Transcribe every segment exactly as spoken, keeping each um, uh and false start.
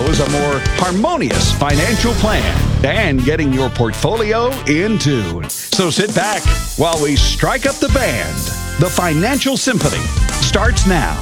follows a more harmonious financial plan and getting your portfolio in tune. So sit back while we strike up the band. The Financial Symphony starts now.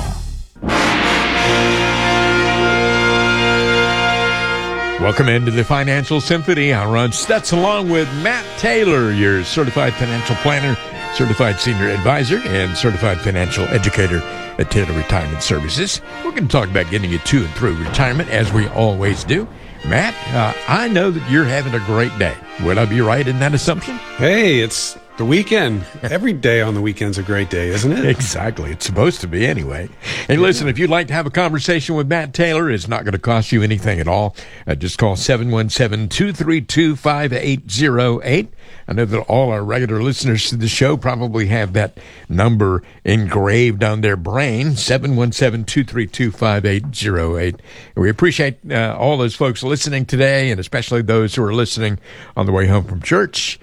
Welcome into the Financial Symphony. I'm Ron Stutz along with Matt Taylor, your certified financial planner, certified senior advisor, and certified financial educator at Taylor Retirement Services. We're going to talk about getting you to and through retirement, as we always do. Matt, uh, I know that you're having a great day. Would I be right in that assumption? Hey, it's the weekend. Every day on the weekend's a great day, isn't it? Exactly. It's supposed to be anyway. Hey, listen, if you'd like to have a conversation with Matt Taylor, it's not going to cost you anything at all. Uh, just call seven one seven, two three two, five eight zero eight. I know that all our regular listeners to the show probably have that number engraved on their brain, seven one seven, two three two, five eight zero eight. And we appreciate uh, all those folks listening today, and especially those who are listening on the way home from church.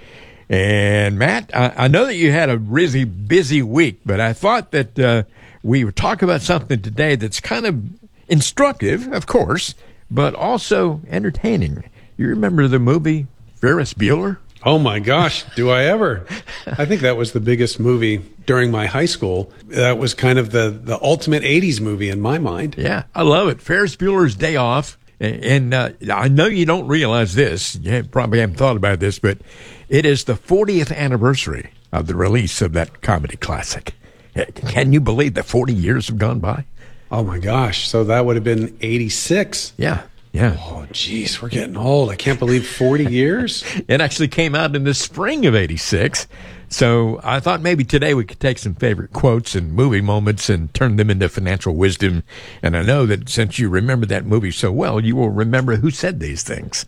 And Matt, I, I know that you had a really busy week, but I thought that uh, we would talk about something today that's kind of instructive, of course, but also entertaining. You remember the movie Ferris Bueller? Oh my gosh, do I ever? I think that was the biggest movie during my high school. That was kind of the, the ultimate eighties movie in my mind. Yeah, I love it. Ferris Bueller's Day Off. And uh, I know you don't realize this. You probably haven't thought about this, but it is the fortieth anniversary of the release of that comedy classic. Can you believe that forty years have gone by? Oh, my gosh. So that would have been eighty-six. Yeah, yeah. Oh, geez, we're getting old. I can't believe forty years. It actually came out in the spring of eighty-six. So I thought maybe today we could take some favorite quotes and movie moments and turn them into financial wisdom. And I know that since you remember that movie so well, you will remember who said these things.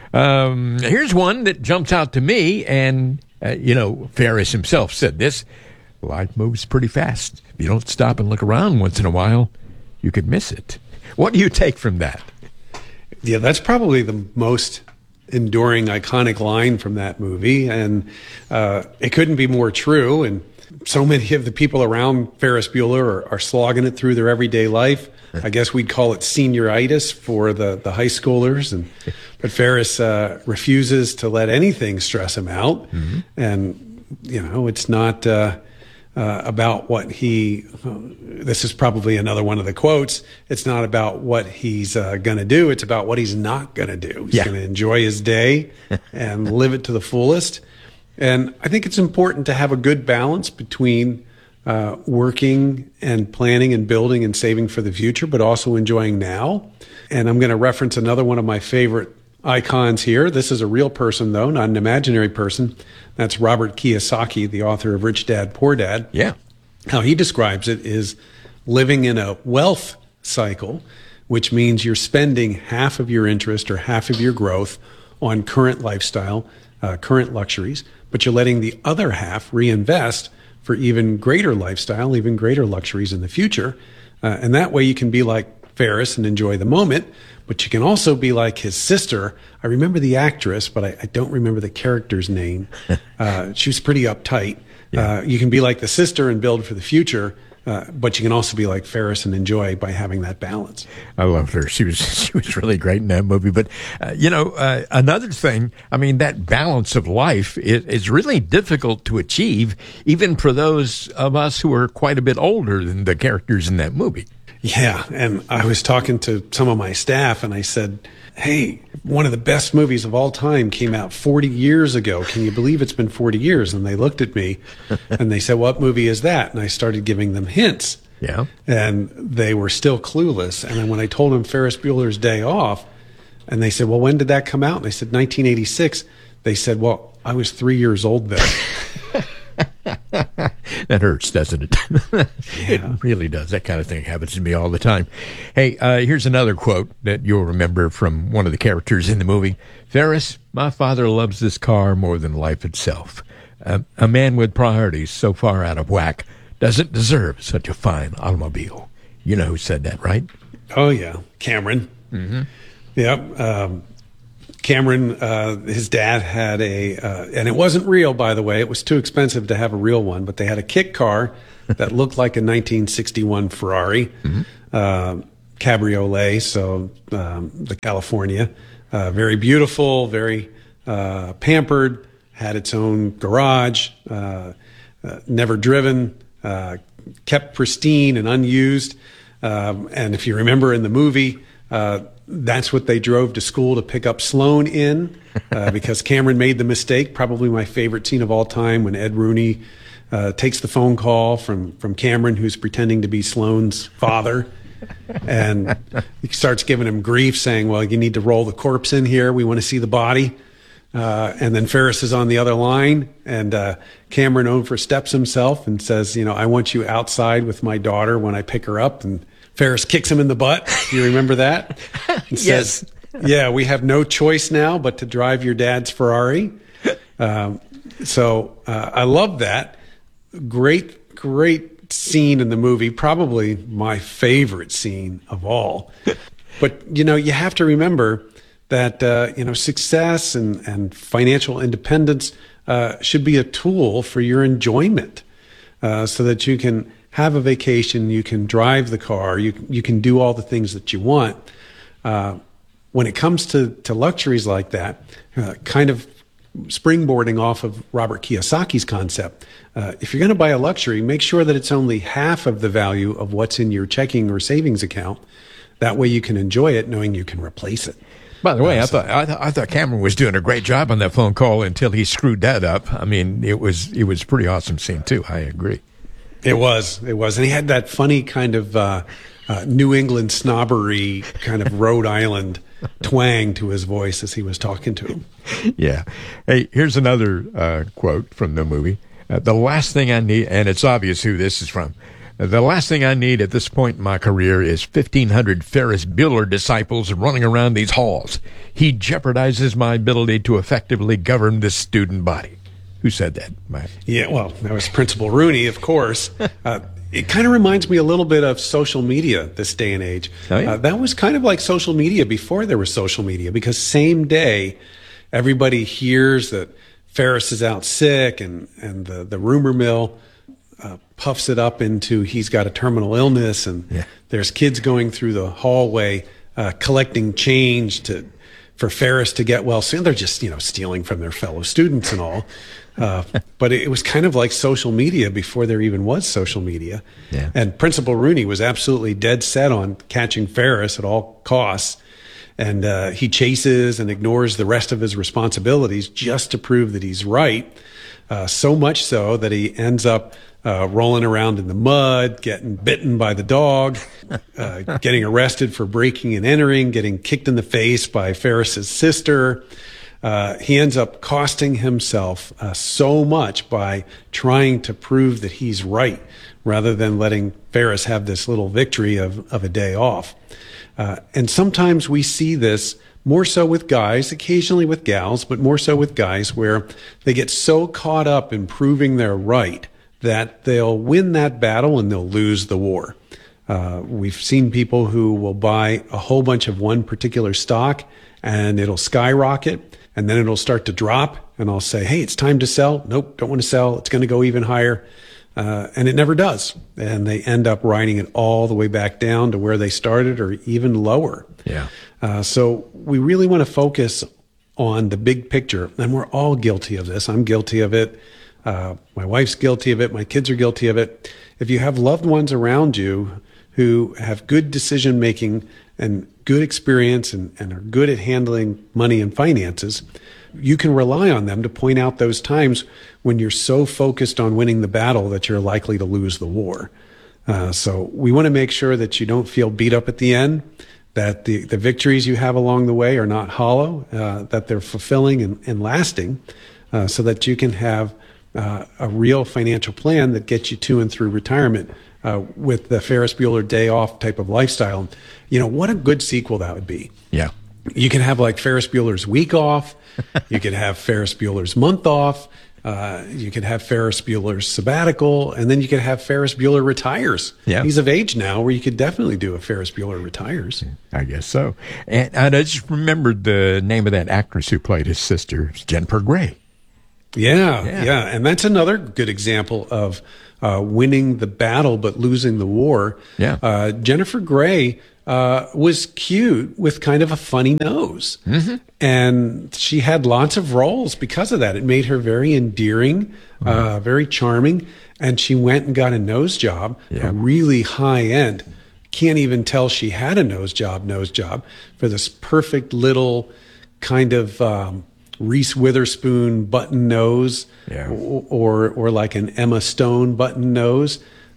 Um, here's one that jumps out to me. And, uh, you know, Ferris himself said this: life moves pretty fast. If you don't stop and look around once in a while, you could miss it. What do you take from that? Yeah, that's probably the most enduring, iconic line from that movie, and uh, it couldn't be more true. And so many of the people around Ferris Bueller are, are slogging it through their everyday life. I guess we'd call it senioritis for the, the high schoolers. And but Ferris uh, refuses to let anything stress him out, mm-hmm. and you know it's not uh, uh, about what he. Uh, this is probably another one of the quotes. It's not about what he's uh, going to do. It's about what he's not going to do. He's yeah. going to enjoy his day and live it to the fullest. And I think it's important to have a good balance between uh, working and planning and building and saving for the future, but also enjoying now. And I'm going to reference another one of my favorite icons here. This is a real person, though, not an imaginary person. That's Robert Kiyosaki, the author of Rich Dad, Poor Dad. Yeah. How he describes it is living in a wealth cycle, which means you're spending half of your interest or half of your growth on current lifestyle, uh, current luxuries, but you're letting the other half reinvest for even greater lifestyle, even greater luxuries in the future. Uh, and that way you can be like Ferris and enjoy the moment, but you can also be like his sister. I remember the actress, but I, I don't remember the character's name. Uh, she was pretty uptight. Yeah. Uh, you can be like the sister and build for the future, uh, but you can also be like Ferris and enjoy by having that balance. I loved her. She was she was really great in that movie. But, uh, you know, uh, another thing, I mean, that balance of life is, is really difficult to achieve, even for those of us who are quite a bit older than the characters in that movie. Yeah, and I was talking to some of my staff, and I said, hey, one of the best movies of all time came out forty years ago. Can you believe it's been forty years? And they looked at me, and they said, what movie is that? And I started giving them hints. Yeah. And they were still clueless. And then when I told them Ferris Bueller's Day Off, and they said, well, when did that come out? And I said, nineteen eighty-six. They said, well, I was three years old then. That hurts, doesn't it? Yeah. It really does. That kind of thing happens to me all the time. Hey, uh, here's another quote that you'll remember from one of the characters in the movie. Ferris, my father loves this car more than life itself. Uh, a man with priorities so far out of whack doesn't deserve such a fine automobile. You know who said that, right? Oh, yeah. Cameron. Mm-hmm. Yep. Um, Cameron, uh, his dad had a, uh, and it wasn't real, by the way. It was too expensive to have a real one, but they had a kit car that looked like a nineteen sixty-one Ferrari. Mm-hmm. Uh, cabriolet, so um, the California, uh, very beautiful, very uh, pampered, had its own garage, uh, uh, never driven, uh, kept pristine and unused. Um, and if you remember in the movie, uh, that's what they drove to school to pick up Sloan in, uh, because Cameron made the mistake. Probably my favorite scene of all time, when Ed Rooney uh, takes the phone call from, from Cameron, who's pretending to be Sloan's father. And he starts giving him grief, saying, well, you need to roll the corpse in here. We want to see the body. Uh, and then Ferris is on the other line, and uh, Cameron oversteps himself and says, you know, I want you outside with my daughter when I pick her up. And Ferris kicks him in the butt. You remember that? And Yes. says, yeah, we have no choice now but to drive your dad's Ferrari. Um, so uh, I love that. Great, great scene in the movie, probably my favorite scene of all. But, you know, you have to remember that, uh, you know, success and, and financial independence uh, should be a tool for your enjoyment, uh, so that you can have a vacation, you can drive the car, you, you can do all the things that you want. Uh, when it comes to, to luxuries like that, uh, kind of springboarding off of Robert Kiyosaki's concept, uh, if you're going to buy a luxury, make sure that it's only half of the value of what's in your checking or savings account. That way you can enjoy it knowing you can replace it. By the way, I thought I, th- I thought Cameron was doing a great job on that phone call until he screwed that up. I mean, it was it was a pretty awesome scene too. I agree. It was, it was, and he had that funny kind of uh, uh, New England snobbery, kind of Rhode Island twang to his voice as he was talking to him. Yeah. Hey, here's another uh, quote from the movie. Uh, the last thing I need, and it's obvious who this is from. Uh, the last thing I need at this point in my career is fifteen hundred Ferris Bueller disciples running around these halls. He jeopardizes my ability to effectively govern this student body. Who said that, Mike? Yeah, well, that was Principal Rooney, of course. Uh, it kind of reminds me a little bit of social media this day and age. Oh, yeah? uh, that was kind of like social media before there was social media, because same day, everybody hears that Ferris is out sick, and, and the, the rumor mill uh, puffs it up into he's got a terminal illness, and Yeah. there's kids going through the hallway uh, collecting change to for Ferris to get well soon. They're just, you know, stealing from their fellow students and all. Uh, but it was kind of like social media before there even was social media. Yeah. And Principal Rooney was absolutely dead set on catching Ferris at all costs. And uh, he chases and ignores the rest of his responsibilities just to prove that he's right. Uh, so much so that he ends up uh, rolling around in the mud, getting bitten by the dog, uh, getting arrested for breaking and entering, getting kicked in the face by Ferris's sister. Uh, he ends up costing himself uh, so much by trying to prove that he's right, rather than letting Ferris have this little victory of, of a day off. Uh, and sometimes we see this more so with guys, occasionally with gals, but more so with guys, where they get so caught up in proving they're right that they'll win that battle and they'll lose the war. Uh, we've seen people who will buy a whole bunch of one particular stock and it'll skyrocket, and then it'll start to drop, and I'll say, hey, it's time to sell. Nope, don't want to sell. It's going to go even higher. Uh, and it never does. And they end up riding it all the way back down to where they started, or even lower. Yeah. Uh, so we really want to focus on the big picture. And we're all guilty of this. I'm guilty of it. Uh, my wife's guilty of it. My kids are guilty of it. If you have loved ones around you who have good decision making and good experience and, and are good at handling money and finances, you can rely on them to point out those times when you're so focused on winning the battle that you're likely to lose the war. Uh, so we want to make sure that you don't feel beat up at the end, that the, the victories you have along the way are not hollow, uh, that they're fulfilling and, and lasting, uh, so that you can have uh, a real financial plan that gets you to and through retirement uh, with the Ferris Bueller day off type of lifestyle. You know, what a good sequel that would be. Yeah. You can have like Ferris Bueller's week off. You could have Ferris Bueller's month off. Uh, you could have Ferris Bueller's sabbatical, and then you could have Ferris Bueller retires. Yeah. He's of age now where you could definitely do a Ferris Bueller retires. I guess so. And, and I just remembered the name of that actress who played his sister, it's Jennifer Grey. Yeah, Yeah. yeah. And that's another good example of uh, winning the battle but losing the war. Yeah. Uh, Jennifer Grey uh, was cute with kind of a funny nose. Mm-hmm. And she had lots of roles because of that. It made her very endearing, mm-hmm. uh, very charming. And she went and got a nose job, yeah. a really high end. Can't even tell she had a nose job, nose job for this perfect little kind of um, Reese Witherspoon button nose, yeah. or, or or like an Emma Stone button nose.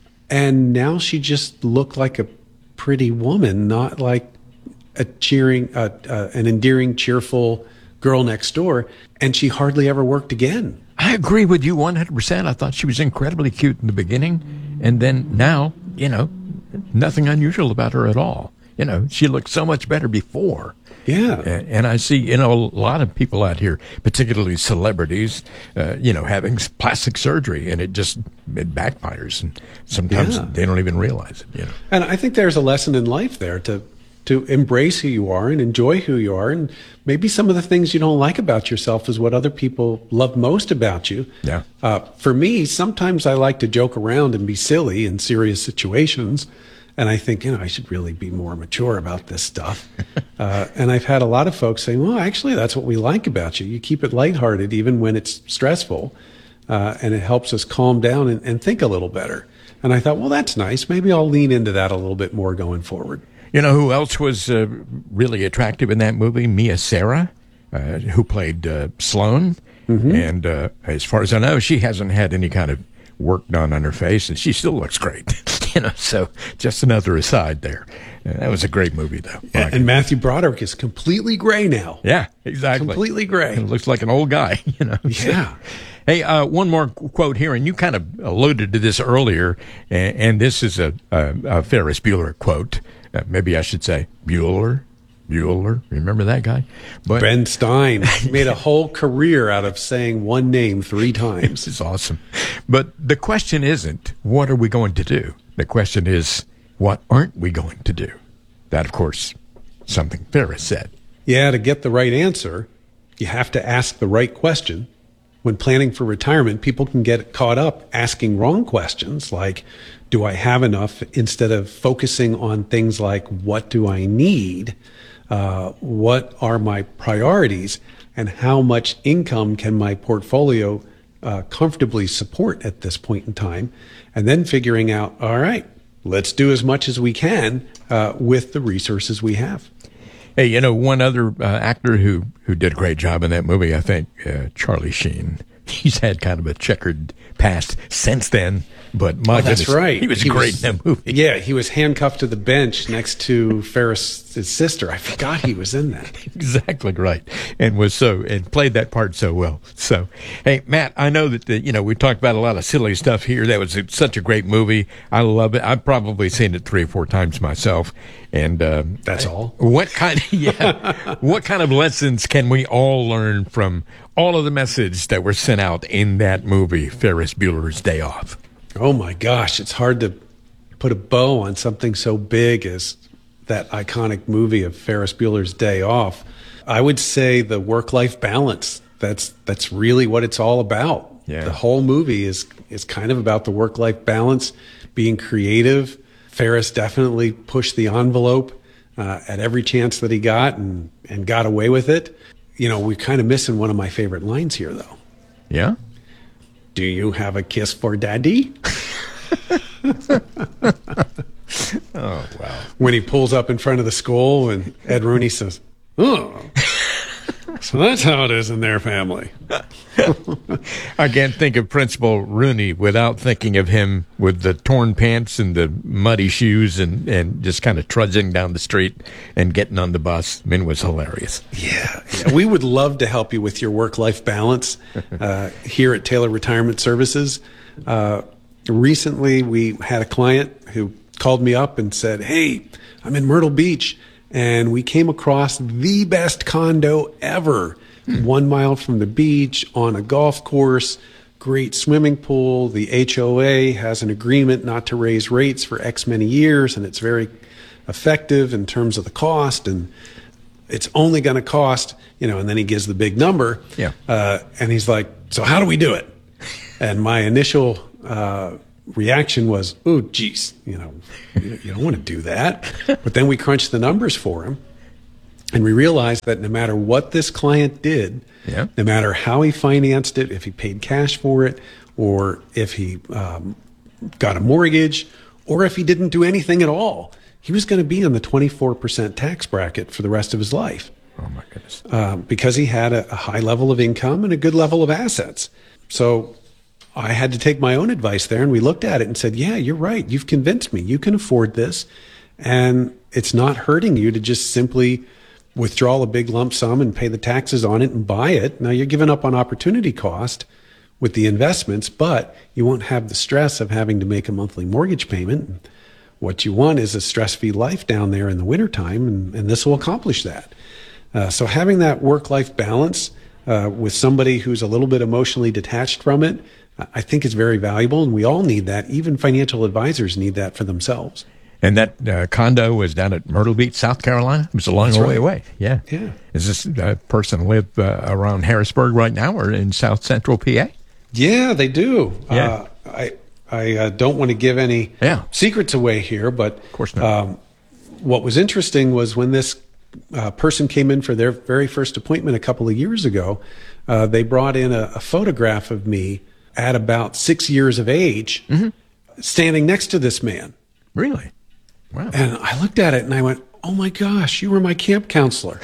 And now she just looked like a pretty woman, not like a cheering, uh, uh, an endearing, cheerful girl next door. And she hardly ever worked again. I agree with you one hundred percent. I thought she was incredibly cute in the beginning. And then now, you know, nothing unusual about her at all. You know, she looked so much better before. Yeah. And, and I see, you know, a lot of people out here, particularly celebrities, uh, you know, having plastic surgery, and it just it backfires. And sometimes yeah. they don't even realize it, you know. And I think there's a lesson in life there to to embrace who you are and enjoy who you are. And maybe some of the things you don't like about yourself is what other people love most about you. Yeah. Uh, for me, sometimes I like to joke around and be silly in serious situations. And I think, you know, I should really be more mature about this stuff. uh, and I've had a lot of folks say, well, actually, that's what we like about you. You keep it lighthearted even when it's stressful. Uh, and it helps us calm down and, and think a little better. And I thought, well, that's nice. Maybe I'll lean into that a little bit more going forward. You know who else was uh, really attractive in that movie? Mia Sara, uh, who played uh, Sloane. Mm-hmm. And uh, as far as I know, she hasn't had any kind of work done on her face, and she still looks great. You know, so just another aside there. Uh, that was a great movie, though. Yeah, and Matthew Broderick is completely gray now. Yeah, exactly. Completely gray. It looks like an old guy, you know. Yeah. Hey, uh, one more quote here, and you kind of alluded to this earlier, and, and this is a, a, a Ferris Bueller quote. Uh, maybe I should say Bueller. Bueller, remember that guy? But Ben Stein made a whole career out of saying one name three times. It's awesome. But the question isn't, what are we going to do? The question is, what aren't we going to do? That, of course, something Ferris said. Yeah, to get the right answer, you have to ask the right question. When planning for retirement, people can get caught up asking wrong questions like, do I have enough, instead of focusing on things like, what do I need? Uh, what are my priorities? And how much income can my portfolio uh, comfortably support at this point in time? And then figuring out, all right, let's do as much as we can uh, with the resources we have. Hey, you know, one other uh, actor who, who did a great job in that movie, I think, uh, Charlie Sheen. He's had kind of a checkered past since then, but my oh, that's goodness, right. He was he great was, in that movie. Yeah, he was handcuffed to the bench next to Ferris's sister. I forgot he was in that. Exactly right, and was so and played that part so well. So, hey, Matt, I know that the, you know we talked about a lot of silly stuff here. That was a, such a great movie. I love it. I've probably seen it three or four times myself. And um, that's all. What kind? Of, yeah. What kind of lessons can we all learn from all of the message that were sent out in that movie, Ferris Bueller's Day Off? Oh my gosh, it's hard to put a bow on something so big as that iconic movie of Ferris Bueller's Day Off. I would say the work-life balance. That's that's really what it's all about. Yeah. The whole movie is is kind of about the work-life balance, being creative. Ferris definitely pushed the envelope uh, at every chance that he got and, and got away with it. You know, we're kind of missing one of my favorite lines here, though. Yeah? Do you have a kiss for Daddy? Oh, wow. When he pulls up in front of the school and Ed Rooney says, oh, so that's how it is in their family. I can't think of Principal Rooney without thinking of him with the torn pants and the muddy shoes and, and just kind of trudging down the street and getting on the bus. I mean, it was hilarious. Yeah, yeah. We would love to help you with your work-life balance uh, here at Taylor Retirement Services. Uh, recently, we had a client who called me up and said, hey, I'm in Myrtle Beach, and we came across the best condo ever. One mile from the beach, on a golf course, great swimming pool. The H O A has an agreement not to raise rates for X many years, and it's very effective in terms of the cost. And it's only going to cost, you know, and then he gives the big number. Yeah. Uh, and he's like, so how do we do it? And my initial uh, reaction was, oh, geez, you know, you, you don't want to do that. But then we crunched the numbers for him, and we realized that no matter what this client did, yeah. no matter how he financed it, if he paid cash for it, or if he um, got a mortgage, or if he didn't do anything at all, he was going to be in the twenty-four percent tax bracket for the rest of his life. Oh, my goodness. Uh, because he had a, a high level of income and a good level of assets. So I had to take my own advice there, and we looked at it and said, yeah, you're right. You've convinced me. You can afford this, and it's not hurting you to just simply withdraw a big lump sum and pay the taxes on it and buy it. Now, you're giving up on opportunity cost with the investments, but you won't have the stress of having to make a monthly mortgage payment. What you want is a stress-free life down there in the wintertime, and, and this will accomplish that. Uh, so having that work-life balance uh, with somebody who's a little bit emotionally detached from it, I think is very valuable, and we all need that. Even financial advisors need that for themselves. And that uh, condo was down at Myrtle Beach, South Carolina? It was a long That's way right. away. Yeah. Yeah. Is this uh, person live uh, around Harrisburg right now or in South Central P A? Yeah, they do. Yeah. Uh, I I uh, don't want to give any yeah. secrets away here, but of course not. Um, what was interesting was when this uh, person came in for their very first appointment a couple of years ago, uh, they brought in a, a photograph of me at about six years of age, mm-hmm. standing next to this man. Really? Wow. And I looked at it and I went, oh my gosh, you were my camp counselor.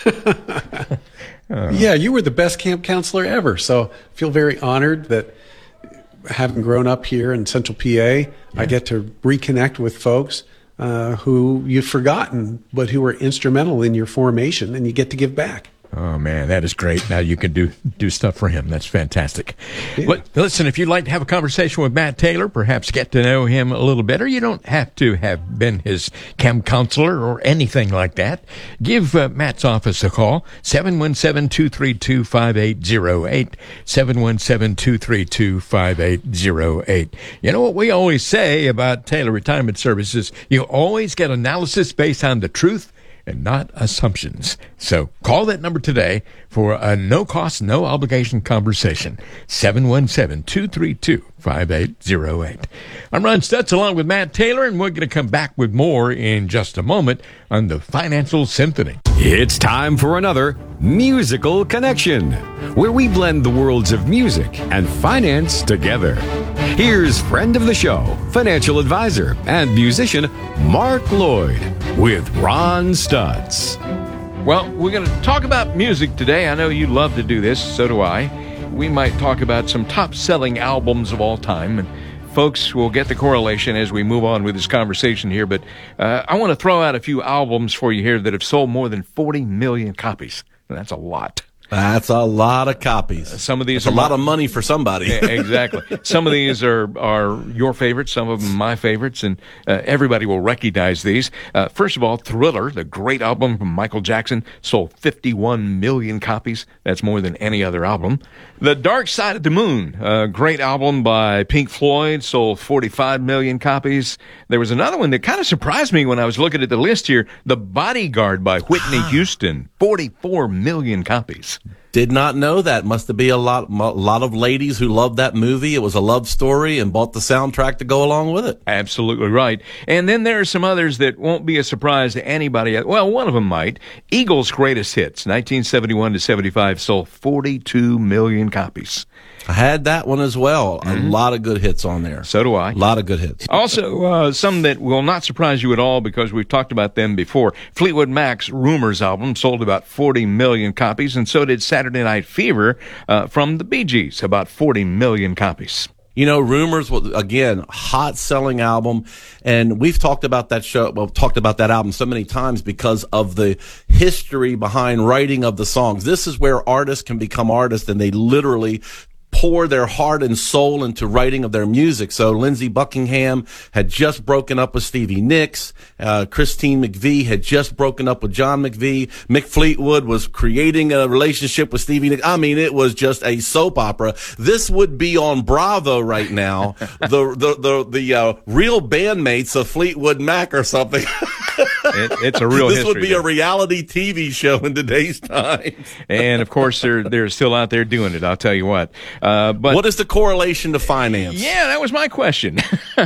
uh, yeah, you were the best camp counselor ever. So I feel very honored that having grown up here in Central P A, yeah. I get to reconnect with folks uh, who you've forgotten, but who were instrumental in your formation, and you get to give back. Oh, man, that is great. Now you can do do stuff for him. That's fantastic. Yeah. But listen, if you'd like to have a conversation with Matt Taylor, perhaps get to know him a little better, you don't have to have been his camp counselor or anything like that. Give uh, Matt's office a call, seven one seven, two three two, five eight zero eight, seven one seven, two three two, five eight zero eight. You know what we always say about Taylor Retirement Services? You always get analysis based on the truth and not assumptions. So call that number today for a no-cost, no-obligation conversation, seven one seven, two three two, five eight zero eight. I'm Ron Stutz along with Matt Taylor, and we're going to come back with more in just a moment on the Financial Symphony. It's time for another Musical Connection, where we blend the worlds of music and finance together. Here's friend of the show, financial advisor and musician Mark Lloyd with Ron Stutz. Well, we're going to talk about music today. I know you love to do this, so do I. We might talk about some top-selling albums of all time, and folks will get the correlation as we move on with this conversation here, but uh, I want to throw out a few albums for you here that have sold more than forty million copies. That's a lot. That's a lot of copies. Uh, some of these That's are a lot my, of money for somebody. Yeah, exactly. Some of these are, are your favorites, some of them my favorites, and uh, everybody will recognize these. Uh, first of all, Thriller, the great album from Michael Jackson, sold fifty-one million copies. That's more than any other album. The Dark Side of the Moon, a great album by Pink Floyd, sold forty-five million copies. There was another one that kind of surprised me when I was looking at the list here, The Bodyguard by Whitney Houston, forty-four million copies. Did not know that. Must have been a lot, a lot of ladies who loved that movie. It was a love story and bought the soundtrack to go along with it. Absolutely right. And then there are some others that won't be a surprise to anybody. Well, one of them might. Eagles' Greatest Hits, nineteen seventy-one to seventy-five, sold forty-two million copies. I had that one as well. Mm-hmm. A lot of good hits on there. So do I. A lot of good hits. Also, uh, some that will not surprise you at all because we've talked about them before. Fleetwood Mac's Rumors album sold about forty million copies, and so did Saturday Night Fever uh, from the Bee Gees, about forty million copies. You know, Rumors was, again, hot selling album. And we've talked about that show, well, talked about that album so many times because of the history behind writing of the songs. This is where artists can become artists, and they literally pour their heart and soul into writing of their music. So Lindsey Buckingham had just broken up with Stevie Nicks. Uh, Christine McVie had just broken up with John McVie. Mick Fleetwood was creating a relationship with Stevie Nicks. I mean, it was just a soap opera. This would be on Bravo right now. the the the the uh, real bandmates of Fleetwood Mac or something. It, it's a real this history would be there. a reality T V show in today's times. And of course, they're they're still out there doing it. I'll tell you what. Uh, but What is the correlation to finance? yeah, that was my question.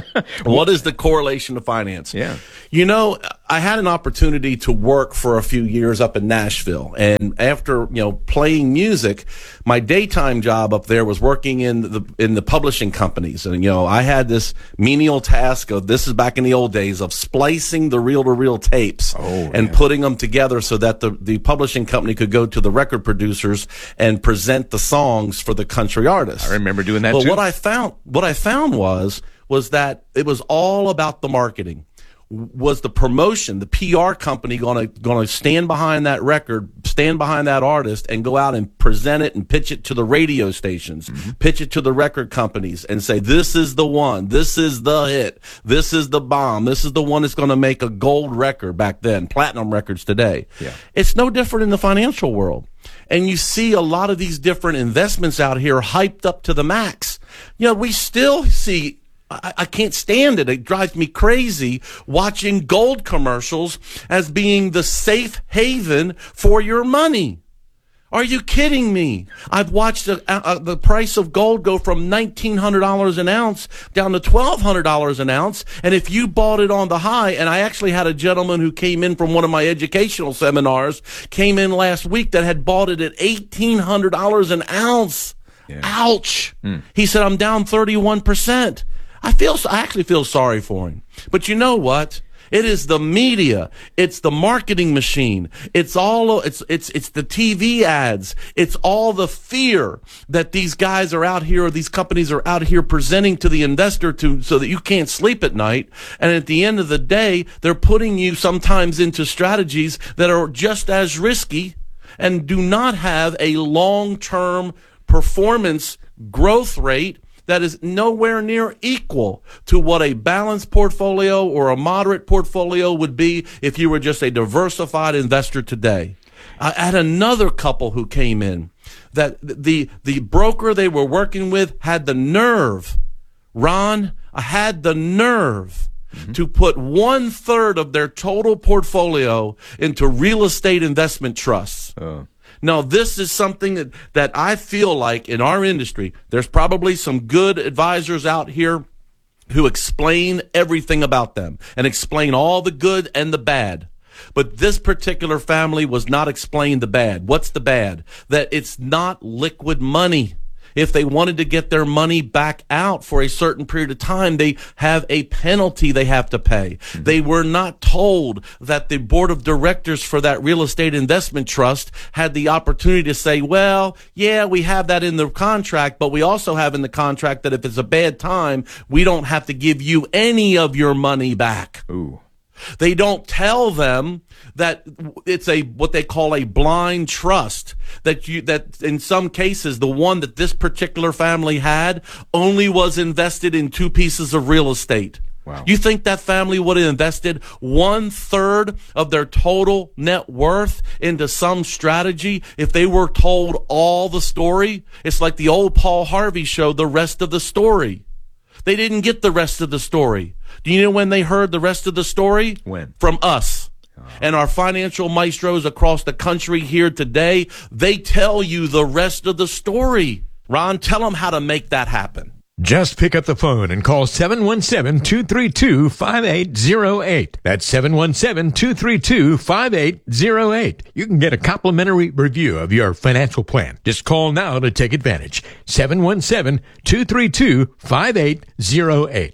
What is the correlation to finance? Yeah. You know, I had an opportunity to work for a few years up in Nashville. And after, you know, playing music, my daytime job up there was working in the in the publishing companies. And, you know, I had this menial task of, this is back in the old days, of splicing the reel-to-reel tapes Oh, and yeah. putting them together so that the, the publishing company could go to the record producers and present the songs for the country artists. I remember doing that But too. what I found, what I found was, was that it was all about the marketing. Was the promotion, the P R company going to going to stand behind that record, stand behind that artist, and go out and present it and pitch it to the radio stations, mm-hmm. pitch it to the record companies, and say, this is the one, this is the hit, this is the bomb, this is the one that's going to make a gold record back then, platinum records today. Yeah. It's no different in the financial world. And you see a lot of these different investments out here hyped up to the max. You know, we still see, I, I can't stand it. It drives me crazy watching gold commercials as being the safe haven for your money. Are you kidding me? I've watched a, a, the price of gold go from nineteen hundred dollars an ounce down to twelve hundred dollars an ounce. And if you bought it on the high, and I actually had a gentleman who came in from one of my educational seminars, came in last week that had bought it at eighteen hundred dollars an ounce. Yeah. Ouch. Mm. He said, I'm down thirty-one percent. I feel, I actually feel sorry for him. But you know what? It is the media. It's the marketing machine. It's all, it's, it's, it's the T V ads. It's all the fear that these guys are out here, or these companies are out here presenting to the investor to, so that you can't sleep at night. And at the end of the day, they're putting you sometimes into strategies that are just as risky and do not have a long-term performance growth rate that is nowhere near equal to what a balanced portfolio or a moderate portfolio would be if you were just a diversified investor today. I had another couple who came in that the the broker they were working with had the nerve, Ron, had the nerve mm-hmm. to put one third of their total portfolio into real estate investment trusts. Oh. Now, this is something that, that I feel like in our industry, there's probably some good advisors out here who explain everything about them and explain all the good and the bad. But this particular family was not explained the bad. What's the bad? That it's not liquid money. If they wanted to get their money back out for a certain period of time, they have a penalty they have to pay. Mm-hmm. They were not told that the board of directors for that real estate investment trust had the opportunity to say, well, yeah, we have that in the contract, but we also have in the contract that if it's a bad time, we don't have to give you any of your money back. Ooh. They don't tell them that it's a what they call a blind trust, that you that in some cases the one that this particular family had only was invested in two pieces of real estate. Wow. You think that family would have invested one third of their total net worth into some strategy if they were told all the story? It's like the old Paul Harvey show, The Rest of the Story. They didn't get the rest of the story. Do you know when they heard the rest of the story? When? From us. Oh. And our financial maestros across the country here today, they tell you the rest of the story. Ron, tell them how to make that happen. Just pick up the phone and call seven one seven, two three two, five eight zero eight. That's seven one seven, two three two, five eight zero eight. You can get a complimentary review of your financial plan. Just call now to take advantage. seven one seven, two three two, five eight zero eight.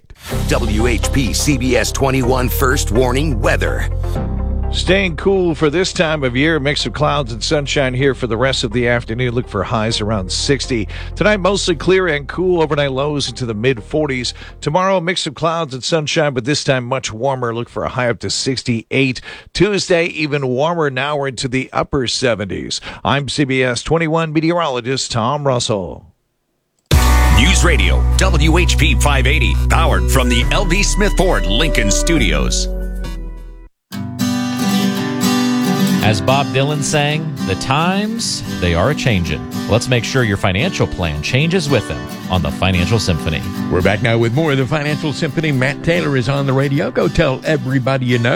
W H P C B S twenty-one First Warning Weather. Staying cool for this time of year. Mix of clouds and sunshine here for the rest of the afternoon. Look for highs around sixty. Tonight, mostly clear and cool. Overnight lows into the mid forties. Tomorrow, mix of clouds and sunshine, but this time much warmer. Look for a high up to sixty-eight. Tuesday, even warmer. Now we're into the upper seventies. I'm C B S twenty-one meteorologist Tom Russell. News Radio W H P five eighty, powered from the L B Smith Ford Lincoln Studios. As Bob Dylan sang, the times, they are a-changin'. Let's make sure your financial plan changes with them on the Financial Symphony. We're back now with more of the Financial Symphony. Matt Taylor is on the radio. Go tell everybody you know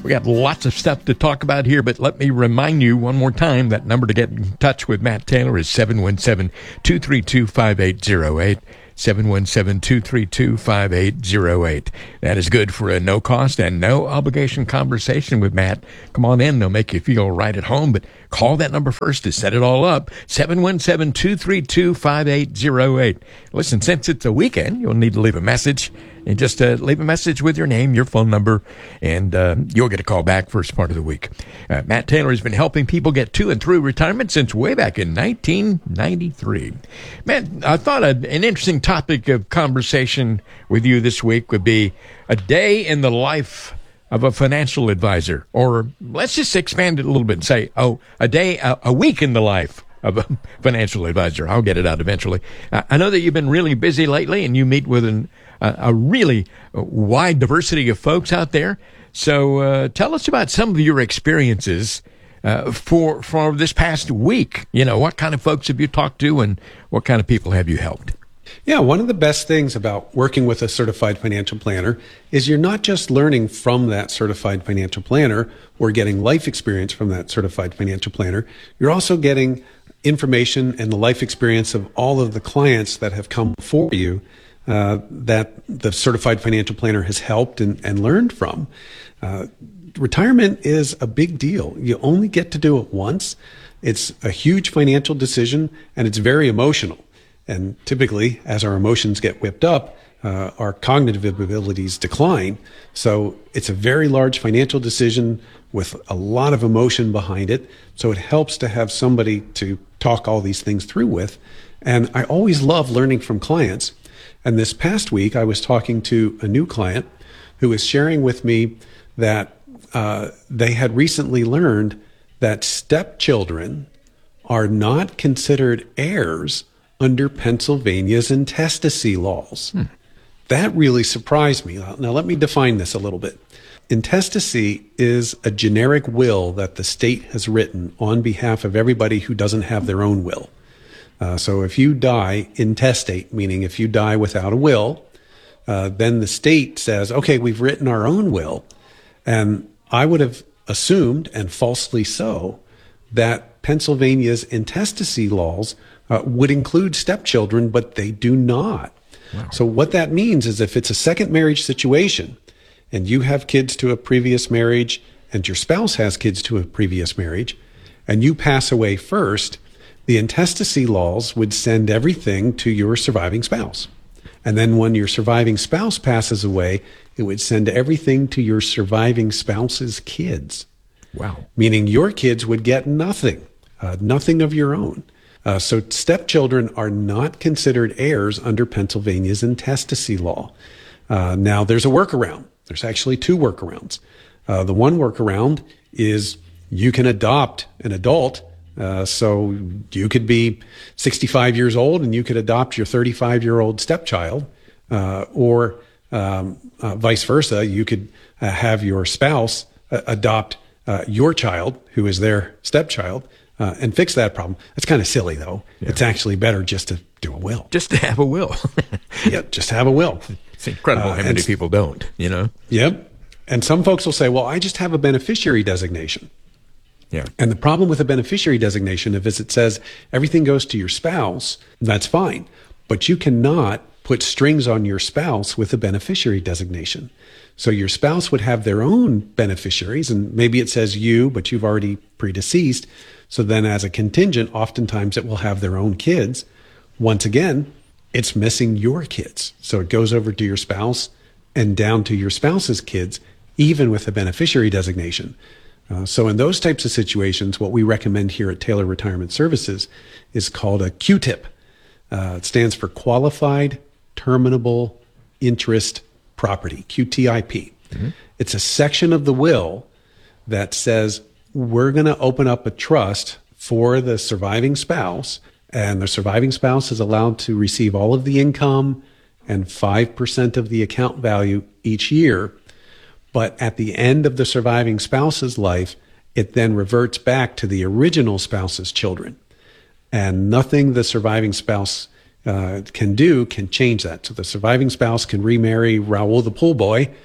We got lots of stuff to talk about here, but let me remind you one more time that number to get in touch with Matt Taylor is seven one seven, two three two, five eight zero eight. seven one seven, two three two, five eight zero eight. That is good for a no-cost and no-obligation conversation with Matt. Come on in. They'll make you feel right at home, but call that number first to set it all up. seven one seven, two three two, five eight zero eight. Listen, since it's a weekend, you'll need to leave a message. And just uh, leave a message with your name, your phone number, and uh, you'll get a call back first part of the week. Uh, Matt Taylor has been helping people get to and through retirement since way back in nineteen ninety-three. Matt, I thought an interesting topic of conversation with you this week would be a day in the life of a financial advisor. Or let's just expand it a little bit and say, oh, a day, a, a week in the life of a financial advisor. I'll get it out eventually. Uh, I know that you've been really busy lately and you meet with an a really wide diversity of folks out there. So uh, tell us about some of your experiences uh, for for this past week. You know, what kind of folks have you talked to and what kind of people have you helped? Yeah, one of the best things about working with a certified financial planner is you're not just learning from that certified financial planner or getting life experience from that certified financial planner. You're also getting information and the life experience of all of the clients that have come before you Uh, that the certified financial planner has helped and, and learned from. Uh, retirement is a big deal. You only get to do it once. It's a huge financial decision and it's very emotional. And typically, as our emotions get whipped up, uh, our cognitive abilities decline. So it's a very large financial decision with a lot of emotion behind it. So it helps to have somebody to talk all these things through with. And I always love learning from clients. And this past week, I was talking to a new client who was sharing with me that uh, they had recently learned that stepchildren are not considered heirs under Pennsylvania's intestacy laws. Hmm. That really surprised me. Now, let me define this a little bit. Intestacy is a generic will that the state has written on behalf of everybody who doesn't have their own will. Uh, so if you die intestate, meaning if you die without a will, uh, then the state says, okay, we've written our own will. And I would have assumed, and falsely so, that Pennsylvania's intestacy laws uh, would include stepchildren, but they do not. Wow. So what that means is if it's a second marriage situation and you have kids to a previous marriage and your spouse has kids to a previous marriage and you pass away first, the intestacy laws would send everything to your surviving spouse. And then when your surviving spouse passes away, it would send everything to your surviving spouse's kids. Wow. Meaning your kids would get nothing, uh, nothing of your own. Uh, so stepchildren are not considered heirs under Pennsylvania's intestacy law. Uh, now, there's a workaround. There's actually two workarounds. Uh, the one workaround is you can adopt an adult. Uh, so you could be sixty-five years old and you could adopt your thirty-five-year-old stepchild, uh, or um, uh, vice versa. You could uh, have your spouse uh, adopt uh, your child, who is their stepchild, uh, and fix that problem. That's kind of silly, though. Yeah. It's actually better just to do a will. Just to have a will. Yeah, just have a will. It's incredible uh, how many people don't, you know? Yep. And some folks will say, well, I just have a beneficiary designation. Yeah. And the problem with a beneficiary designation is it says everything goes to your spouse, that's fine. But you cannot put strings on your spouse with a beneficiary designation. So your spouse would have their own beneficiaries, and maybe it says you, but you've already predeceased. So then as a contingent, oftentimes it will have their own kids. Once again, it's missing your kids. So it goes over to your spouse and down to your spouse's kids, even with a beneficiary designation. Uh, so in those types of situations, what we recommend here at Taylor Retirement Services is called a Q T I P. Uh, it stands for Qualified Terminable Interest Property, Q T I P. Mm-hmm. It's a section of the will that says we're going to open up a trust for the surviving spouse, and the surviving spouse is allowed to receive all of the income and five percent of the account value each year. But at the end of the surviving spouse's life, it then reverts back to the original spouse's children. And nothing the surviving spouse uh, can do can change that. So the surviving spouse can remarry Raoul the pool boy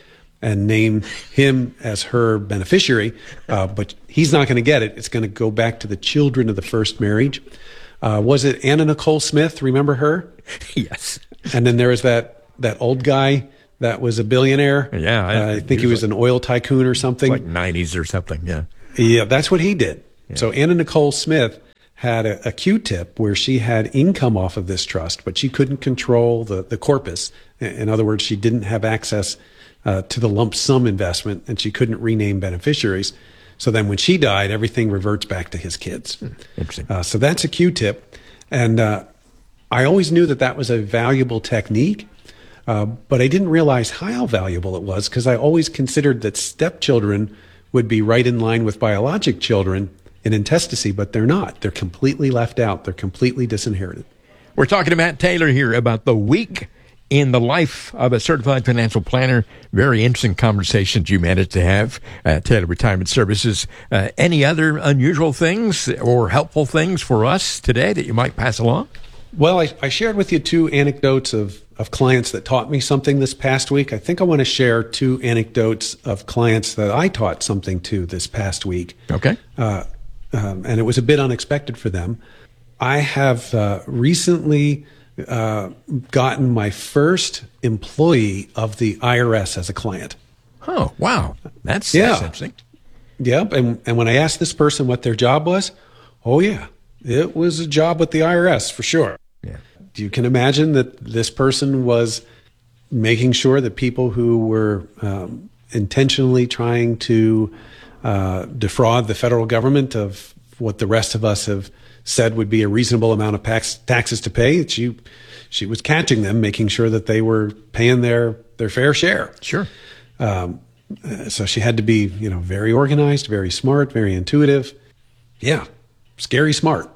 and name him as her beneficiary, uh, but he's not going to get it. It's going to go back to the children of the first marriage. Uh, was it Anna Nicole Smith? Remember her? Yes. And then there was that, that old guy that was a billionaire. Yeah. I, uh, I think he was, he was like, an oil tycoon or something. Like nineties or something, yeah. Yeah, that's what he did. Yeah. So Anna Nicole Smith had a, a Q-tip where she had income off of this trust, but she couldn't control the, the corpus. In other words, she didn't have access uh, to the lump sum investment, and she couldn't rename beneficiaries. So then when she died, everything reverts back to his kids. Interesting. Uh, so that's a Q-tip. And uh, I always knew that that was a valuable technique, uh, but I didn't realize how valuable it was because I always considered that stepchildren would be right in line with biologic children in intestacy, but they're not. They're completely left out. They're completely disinherited. We're talking to Matt Taylor here about the week in the life of a certified financial planner. Very interesting conversations you managed to have at Taylor Retirement Services. Uh, any other unusual things or helpful things for us today that you might pass along? Well, I, I shared with you two anecdotes of, of clients that taught me something this past week. I think I want to share two anecdotes of clients that I taught something to this past week. Okay. Uh, um, and it was a bit unexpected for them. I have uh, recently uh, gotten my first employee of the I R S as a client. Oh, wow. That's, yeah. that's interesting. Yep. And, and when I asked this person what their job was, oh, yeah, it was a job with the I R S for sure. Yeah. You can imagine that this person was making sure that people who were um, intentionally trying to uh, defraud the federal government of what the rest of us have said would be a reasonable amount of tax, taxes to pay. She, she was catching them, making sure that they were paying their, their fair share. Sure. Um, so she had to be, you know, very organized, very smart, very intuitive. Yeah. Scary smart.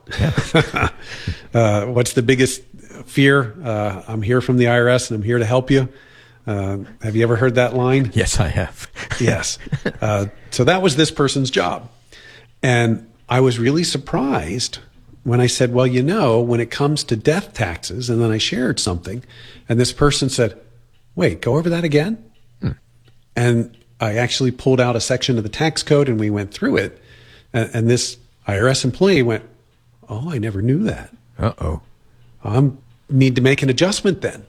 uh, what's the biggest fear? Uh, I'm here from the I R S and I'm here to help you. Uh, have you ever heard that line? Yes, I have. Yes. Uh, so that was this person's job. And I was really surprised when I said, well, you know, when it comes to death taxes, and then I shared something, and this person said, wait, go over that again? Hmm. And I actually pulled out a section of the tax code and we went through it. And, and this I R S employee went, oh, I never knew that. Uh-oh. I need to make an adjustment then.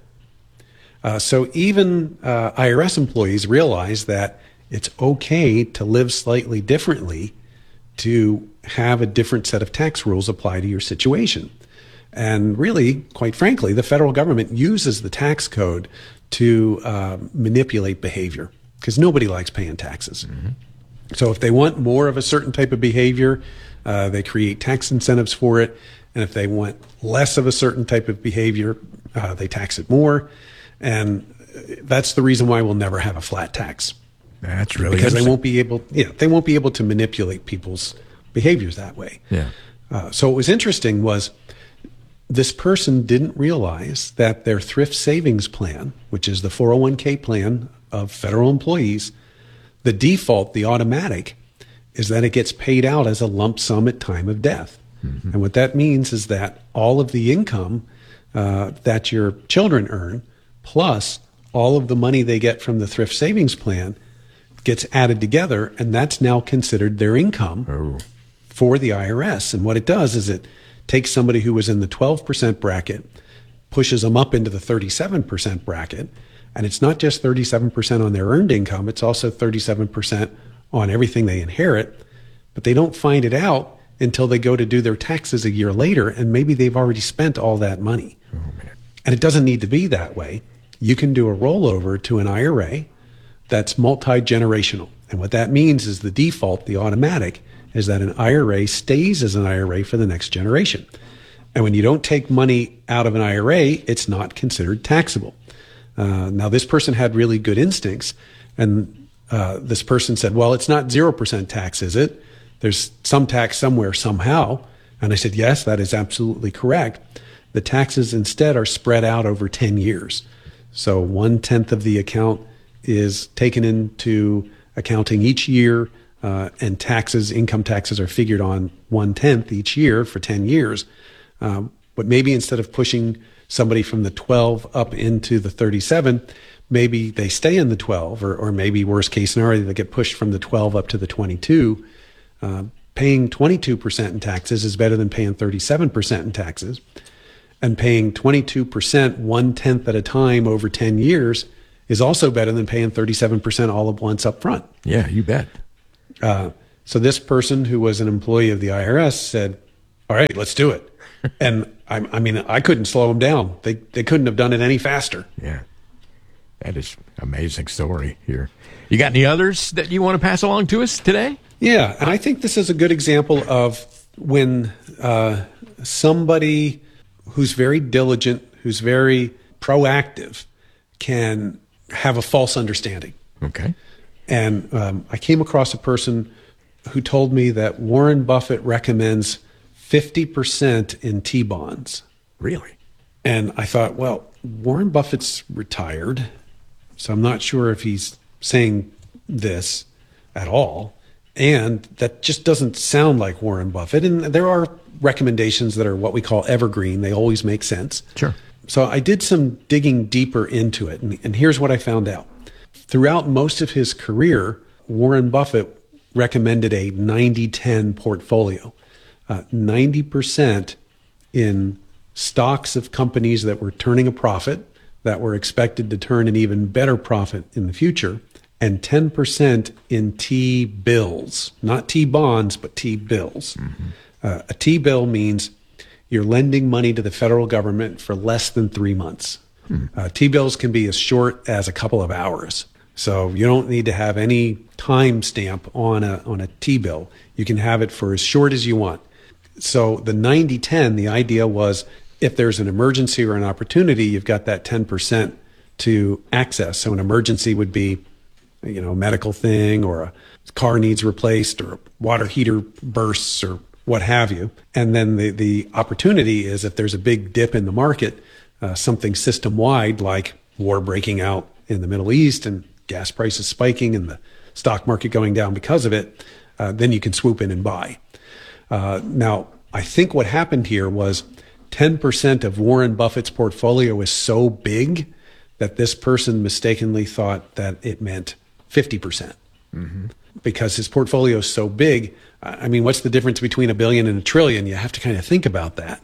Uh, so even uh, I R S employees realize that it's okay to live slightly differently to have a different set of tax rules apply to your situation. And really, quite frankly, the federal government uses the tax code to uh, manipulate behavior because nobody likes paying taxes. Mm-hmm. So if they want more of a certain type of behavior, uh, they create tax incentives for it. And if they want less of a certain type of behavior, uh, they tax it more. And that's the reason why we'll never have a flat tax. That's really because they won't be able, yeah, they won't be able to manipulate people's behaviors that way. Yeah. Uh, so what was interesting was this person didn't realize that their thrift savings plan, which is the four oh one k plan of federal employees, the default, the automatic, is that it gets paid out as a lump sum at time of death. Mm-hmm. And what that means is that all of the income uh, that your children earn, plus all of the money they get from the thrift savings plan, gets added together, and that's now considered their income oh. for the I R S. And what it does is it takes somebody who was in the twelve percent bracket, pushes them up into the thirty-seven percent bracket, and it's not just thirty-seven percent on their earned income, it's also thirty-seven percent on everything they inherit, but they don't find it out until they go to do their taxes a year later, and maybe they've already spent all that money. Oh, man. And it doesn't need to be that way. You can do a rollover to an I R A that's multi-generational. And what that means is the default, the automatic, is that an I R A stays as an I R A for the next generation. And when you don't take money out of an I R A, it's not considered taxable. Uh, now, this person had really good instincts, and uh, this person said, well, it's not zero percent tax, is it? There's some tax somewhere, somehow. And I said, yes, that is absolutely correct. The taxes instead are spread out over ten years. So one-tenth of the account is taken into accounting each year, uh, and taxes, income taxes are figured on one-tenth each year for ten years. Um, but maybe instead of pushing somebody from the twelve up into the thirty-seven, maybe they stay in the twelve, or, or maybe worst case scenario, they get pushed from the twelve up to the twenty-two. Uh, paying twenty-two percent in taxes is better than paying thirty-seven percent in taxes. And paying twenty-two percent one-tenth at a time over ten years is also better than paying thirty-seven percent all at once up front. Yeah, you bet. Uh, so this person who was an employee of the I R S said, all right, let's do it. And I, I mean, I couldn't slow them down. They, they couldn't have done it any faster. Yeah. That is amazing story here. You got any others that you want to pass along to us today? Yeah, and I think this is a good example of when uh, somebody who's very diligent, who's very proactive, can have a false understanding. Okay. And um, I came across a person who told me that Warren Buffett recommends fifty percent in T-bonds. Really? And I thought, well, Warren Buffett's retired, so I'm not sure if he's saying this at all. And that just doesn't sound like Warren Buffett. And there are recommendations that are what we call evergreen. They always make sense. Sure. So I did some digging deeper into it. And, and here's what I found out. Throughout most of his career, Warren Buffett recommended a ninety ten portfolio. Uh, ninety percent in stocks of companies that were turning a profit, that were expected to turn an even better profit in the future, and ten percent in T-bills, not T-bonds, but T-bills. Mm-hmm. Uh, a T-bill means you're lending money to the federal government for less than three months. Hmm. Uh, T-bills can be as short as a couple of hours. So you don't need to have any time stamp on a, on a T-bill. You can have it for as short as you want. So the ninety ten, the idea was if there's an emergency or an opportunity, you've got that ten percent to access. So an emergency would be, you know, a medical thing, or a car needs replaced, or a water heater bursts, or what have you. And then the, the opportunity is if there's a big dip in the market, uh, something system-wide like war breaking out in the Middle East and gas prices spiking and the stock market going down because of it, uh, then you can swoop in and buy. Uh, now, I think what happened here was ten percent of Warren Buffett's portfolio is so big that this person mistakenly thought that it meant fifty percent. Mm-hmm. Because his portfolio is so big. I mean, what's the difference between a billion and a trillion? You have to kind of think about that.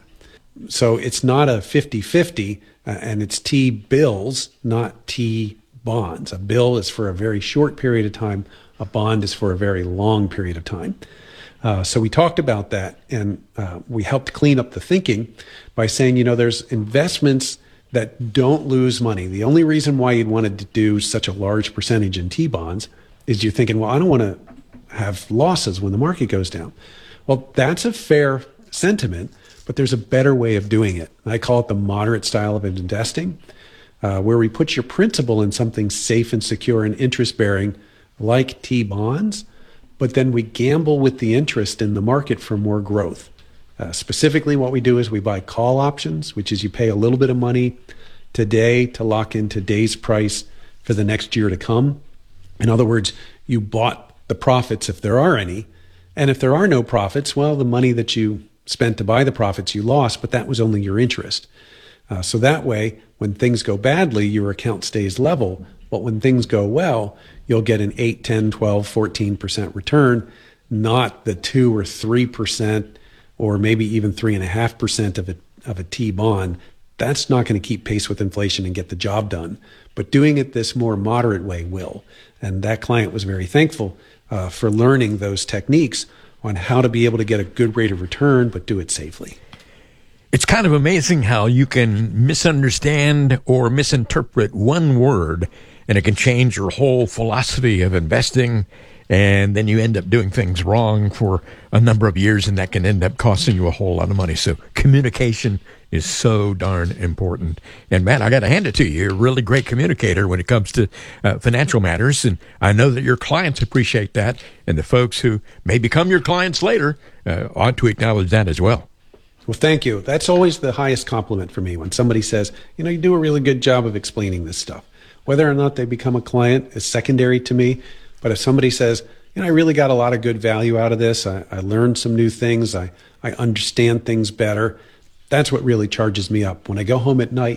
So it's not a fifty-fifty, uh, and it's T-bills, not T-bonds. A bill is for a very short period of time. A bond is for a very long period of time. Uh, so we talked about that, and uh, we helped clean up the thinking by saying, you know, there's investments that don't lose money. The only reason why you'd want to do such a large percentage in T-bonds is you're thinking, well, I don't want to have losses when the market goes down. Well, that's a fair sentiment, but there's a better way of doing it. I call it the moderate style of investing, uh, where we put your principal in something safe and secure and interest-bearing like T-bonds, but then we gamble with the interest in the market for more growth. Uh, specifically, what we do is we buy call options, which is you pay a little bit of money today to lock in today's price for the next year to come. In other words, you bought the profits if there are any. And if there are no profits, well, the money that you spent to buy the profits you lost, but that was only your interest. Uh, so that way, when things go badly, your account stays level. But when things go well, you'll get an eight, ten, twelve, fourteen percent return, not the two or three percent or maybe even three point five percent of a, of a T-bond. That's not going to keep pace with inflation and get the job done. But doing it this more moderate way will. And that client was very thankful uh, for learning those techniques on how to be able to get a good rate of return, but do it safely. It's kind of amazing how you can misunderstand or misinterpret one word, and it can change your whole philosophy of investing, and then you end up doing things wrong for a number of years, and that can end up costing you a whole lot of money. So communication is so darn important. And Matt, I got to hand it to you. You're a really great communicator when it comes to uh, financial matters, and I know that your clients appreciate that, and the folks who may become your clients later uh, ought to acknowledge that as well. Well, thank you. That's always the highest compliment for me when somebody says, you know, you do a really good job of explaining this stuff. Whether or not they become a client is secondary to me. But if somebody says, you know, I really got a lot of good value out of this, I, I learned some new things, I, I understand things better, that's what really charges me up. When I go home at night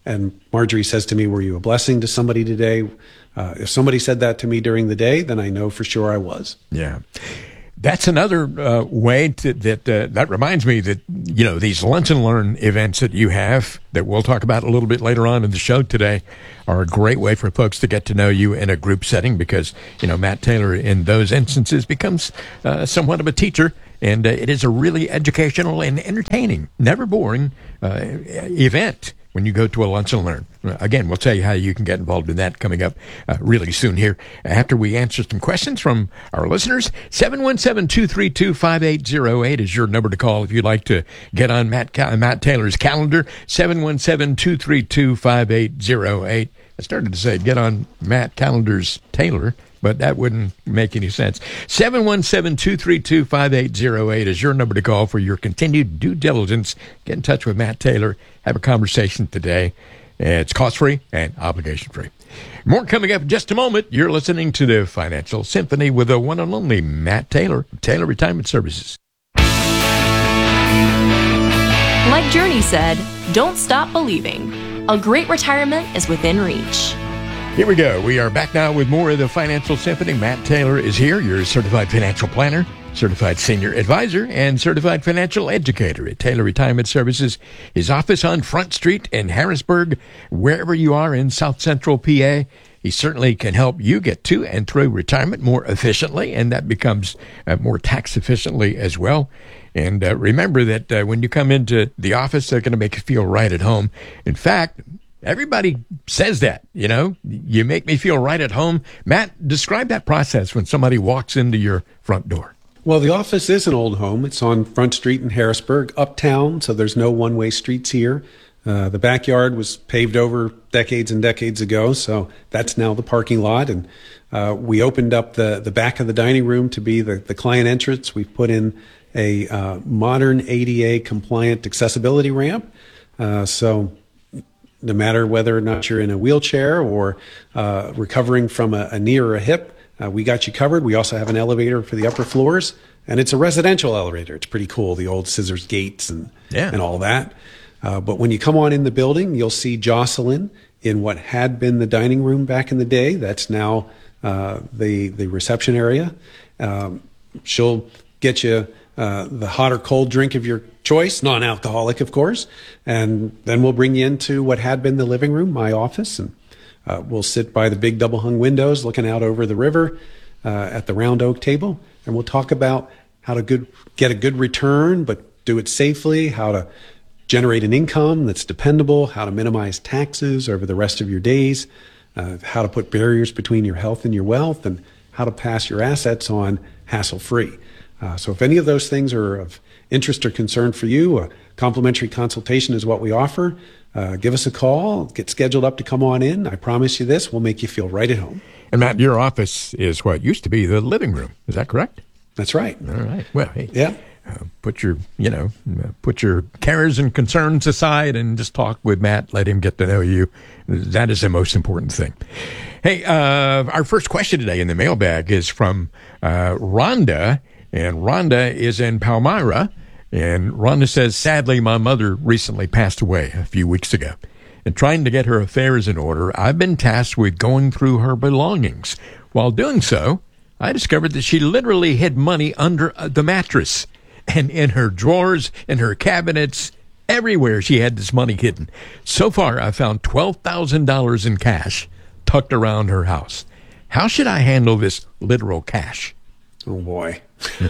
and Marjorie says to me, were you a blessing to somebody today? Uh, if somebody said that to me during the day, then I know for sure I was. Yeah. That's another uh, way to, that uh, that reminds me that, you know, these lunch and learn events that you have that we'll talk about a little bit later on in the show today are a great way for folks to get to know you in a group setting because, you know, Matt Taylor in those instances becomes uh, somewhat of a teacher. And uh, it is a really educational and entertaining, never boring uh, event when you go to a lunch and learn. Again, we'll tell you how you can get involved in that coming up uh, really soon here after we answer some questions from our listeners. seven one seven, two three two, five eight zero eight is your number to call if you'd like to get on Matt, Matt Taylor's calendar. seven one seven, two three two, five eight zero eight. I started to say get on Matt Calendar's Taylor, but that wouldn't make any sense. seven one seven, two three two, five eight zero eight is your number to call for your continued due diligence. Get in touch with Matt Taylor. Have a conversation today. It's cost-free and obligation-free. More coming up in just a moment. You're listening to the Financial Symphony with the one and only Matt Taylor, Taylor Retirement Services. Like Journey said, don't stop believing. A great retirement is within reach. Here we go. We are back now with more of the Financial Symphony. Matt Taylor is here, your certified financial planner, certified senior advisor, and certified financial educator at Taylor Retirement Services. His office on Front Street in Harrisburg, wherever you are in South Central P A. He certainly can help you get to and through retirement more efficiently, and that becomes uh, more tax efficiently as well. And uh, remember that uh, when you come into the office, they're going to make you feel right at home. In fact, everybody says that, you know, you make me feel right at home. Matt, describe that process when somebody walks into your front door. Well, the office is an old home. It's on Front Street in Harrisburg, uptown, so there's no one-way streets here. Uh, the backyard was paved over decades and decades ago, so that's now the parking lot. And uh, we opened up the, the back of the dining room to be the, the client entrance. We've put in a uh, modern A D A-compliant accessibility ramp. Uh, so no matter whether or not you're in a wheelchair or uh, recovering from a, a knee or a hip, uh, we got you covered. We also have an elevator for the upper floors, and it's a residential elevator. It's pretty cool, the old scissors gates and, yeah. and all that. Uh, but when you come on in the building, you'll see Jocelyn in what had been the dining room back in the day. That's now uh, the the reception area. Um, she'll get you uh, the hot or cold drink of your choice, non-alcoholic, of course, and then we'll bring you into what had been the living room, my office, and uh, we'll sit by the big double-hung windows looking out over the river uh, at the round oak table, and we'll talk about how to good, get a good return, but do it safely, how to generate an income that's dependable, how to minimize taxes over the rest of your days, uh, how to put barriers between your health and your wealth, and how to pass your assets on hassle-free. Uh, so if any of those things are of interest or concern for you, a complimentary consultation is what we offer. Uh, give us a call, get scheduled up to come on in. I promise you this, we'll make you feel right at home. And Matt, your office is what used to be the living room. Is that correct? That's right. All right. Well, hey. Yeah. Uh, put your, you know, uh, put your cares and concerns aside and just talk with Matt. Let him get to know you. That is the most important thing. Hey, uh, our first question today in the mailbag is from uh, Rhonda, and Rhonda is in Palmyra. And Rhonda says, sadly, my mother recently passed away a few weeks ago. And trying to get her affairs in order, I've been tasked with going through her belongings. While doing so, I discovered that she literally hid money under the mattress. And in her drawers, in her cabinets, everywhere she had this money hidden. So far, I found twelve thousand dollars in cash tucked around her house. How should I handle this literal cash? Oh, boy.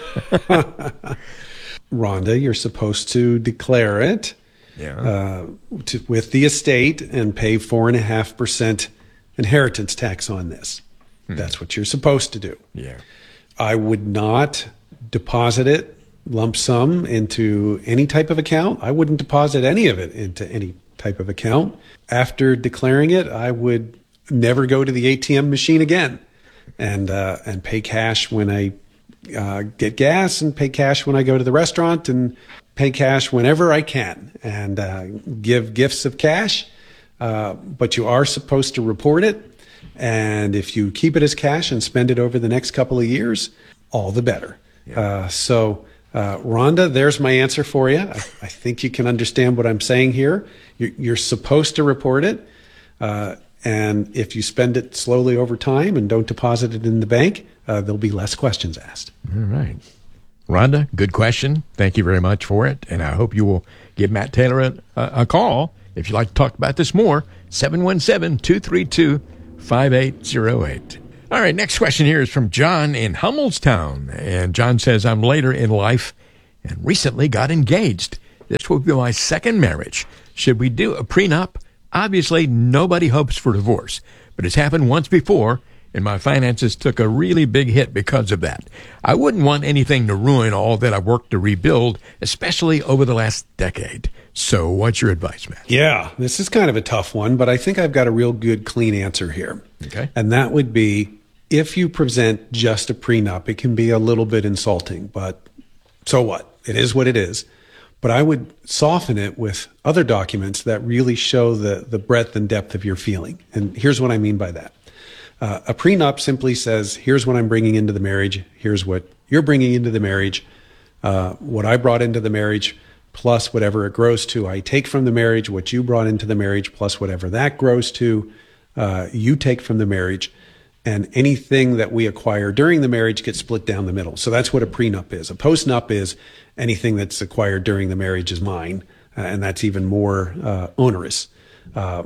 Rhonda, you're supposed to declare it yeah. uh, to, with the estate and pay four point five percent inheritance tax on this. Hmm. That's what you're supposed to do. Yeah. I would not deposit it lump sum into any type of account. I wouldn't deposit any of it into any type of account. After declaring it, I would never go to the A T M machine again and uh, and pay cash when I uh, get gas, and pay cash when I go to the restaurant, and pay cash whenever I can, and uh, give gifts of cash. Uh, but you are supposed to report it. And if you keep it as cash and spend it over the next couple of years, all the better. Yeah. Uh, so Uh, Rhonda, there's my answer for you. I, I think you can understand what I'm saying here. You're, you're supposed to report it. Uh, and if you spend it slowly over time and don't deposit it in the bank, uh, there'll be less questions asked. All right. Rhonda, good question. Thank you very much for it. And I hope you will give Matt Taylor a, a call if you'd like to talk about this more. seven one seven, two three two, five eight zero eight. All right, next question here is from John in Hummelstown. And John says, I'm later in life and recently got engaged. This will be my second marriage. Should we do a prenup? Obviously, nobody hopes for divorce, but it's happened once before, and my finances took a really big hit because of that. I wouldn't want anything to ruin all that I've worked to rebuild, especially over the last decade. So what's your advice, Matt? Yeah, this is kind of a tough one, but I think I've got a real good, clean answer here. Okay. And that would be, if you present just a prenup, it can be a little bit insulting, but so what? It is what it is. But I would soften it with other documents that really show the, the breadth and depth of your feeling. And here's what I mean by that. Uh, a prenup simply says, here's what I'm bringing into the marriage. Here's what you're bringing into the marriage. Uh, what I brought into the marriage plus whatever it grows to. I take from the marriage what you brought into the marriage plus whatever that grows to. Uh, you take from the marriage. And anything that we acquire during the marriage gets split down the middle. So that's what a prenup is. A postnup is anything that's acquired during the marriage is mine. Uh, and that's even more uh, onerous. Uh,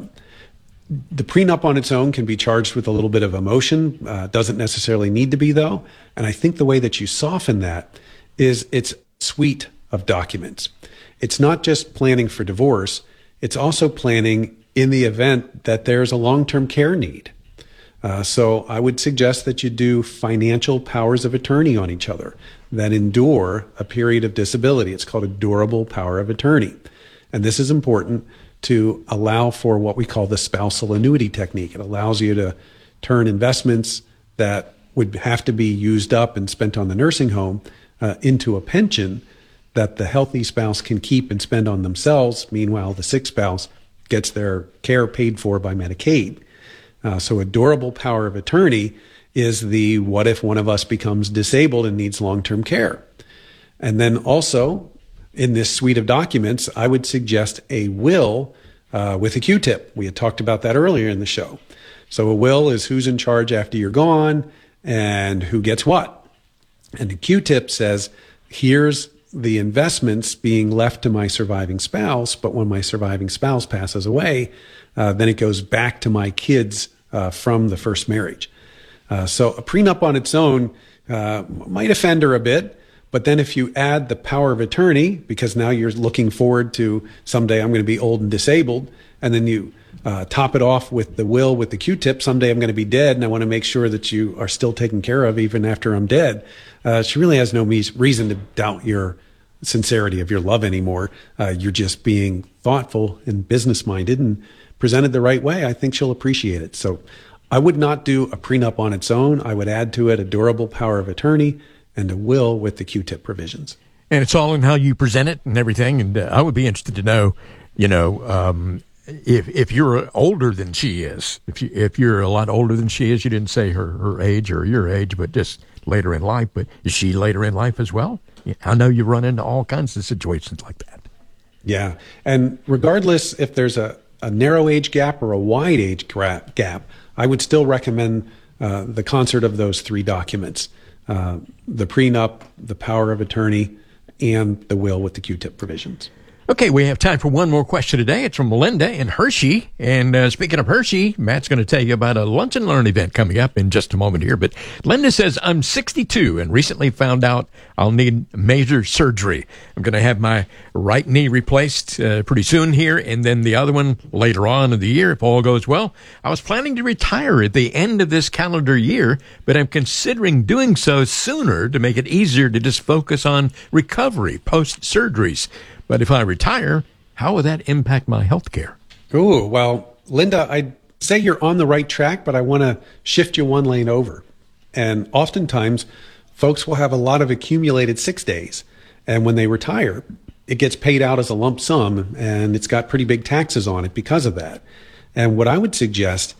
the prenup on its own can be charged with a little bit of emotion. Uh, doesn't necessarily need to be, though. And I think the way that you soften that is it's a suite of documents. It's not just planning for divorce. It's also planning in the event that there's a long-term care need. Uh, so I would suggest that you do financial powers of attorney on each other that endure a period of disability. It's called a durable power of attorney. And this is important to allow for what we call the spousal annuity technique. It allows you to turn investments that would have to be used up and spent on the nursing home uh, into a pension that the healthy spouse can keep and spend on themselves. Meanwhile, the sick spouse gets their care paid for by Medicaid. Uh, so a durable power of attorney is the what if one of us becomes disabled and needs long-term care. And then also in this suite of documents, I would suggest a will uh, with a Q-tip. We had talked about that earlier in the show. So a will is who's in charge after you're gone and who gets what. And the Q-tip says, here's the investments being left to my surviving spouse, but when my surviving spouse passes away, uh, then it goes back to my kids uh, from the first marriage. Uh, so a prenup on its own uh, might offend her a bit, but then if you add the power of attorney, because now you're looking forward to someday I'm going to be old and disabled, and then you uh, top it off with the will with the Q-tip, someday I'm going to be dead and I want to make sure that you are still taken care of even after I'm dead. Uh, she really has no me- reason to doubt your sincerity of your love anymore. Uh, you're just being thoughtful and business-minded and presented the right way. I think she'll appreciate it. So I would not do a prenup on its own. I would add to it a durable power of attorney and a will with the Q-tip provisions. And it's all in how you present it and everything. And uh, I would be interested to know, you know, um, if if you're older than she is, if you if you're a lot older than she is, you didn't say her, her age or your age, but just later in life. But is she later in life as well? I know you run into all kinds of situations like that. Yeah. And regardless if there's a, a narrow age gap or a wide age gap, I would still recommend uh, the concert of those three documents, uh, the prenup, the power of attorney, and the will with the Q-tip provisions. Okay, we have time for one more question today. It's from Melinda in Hershey. And uh, speaking of Hershey, Matt's going to tell you about a lunch and learn event coming up in just a moment here. But Linda says, I'm sixty-two and recently found out I'll need major surgery. I'm going to have my right knee replaced uh, pretty soon here, and then the other one later on in the year if all goes well. I was planning to retire at the end of this calendar year, but I'm considering doing so sooner to make it easier to just focus on recovery post-surgeries. But if I retire, how will that impact my health care? Oh, well, Linda, I'd say you're on the right track, but I want to shift you one lane over. And oftentimes, folks will have a lot of accumulated sick days. And when they retire, it gets paid out as a lump sum, and it's got pretty big taxes on it because of that. And what I would suggest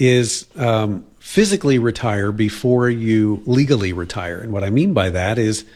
is um, physically retire before you legally retire. And what I mean by that is